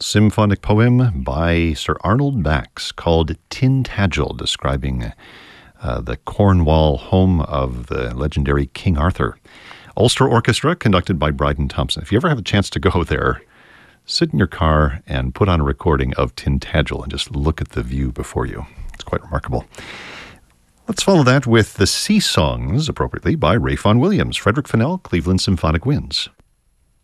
Symphonic poem by Sir Arnold Bax called Tintagel, describing the Cornwall home of the legendary King Arthur. Ulster Orchestra, conducted by Bryden Thompson. If you ever have a chance to go there, sit in your car and put on a recording of Tintagel and just look at the view before you. It's quite remarkable. Let's follow that with the Sea Songs, appropriately, by Ray Vaughan Williams, Frederick Fennell, Cleveland Symphonic Winds.